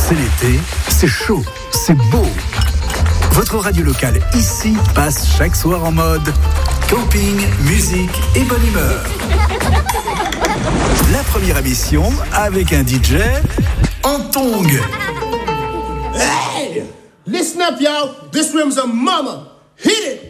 C'est l'été, c'est chaud, c'est beau. Votre radio locale ici passe chaque soir en mode camping, musique et bonne humeur. La première émission avec un DJ en tongs. Hey! Listen up, y'all. This room's a mama. Hit it!